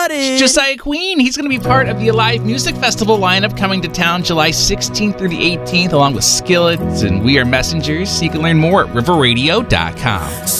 started. Josiah Queen, he's going to be part of the Alive Music Festival lineup coming to town July 16th through the 18th, along with Skillets and We Are Messengers. You can learn more at riverradio.com.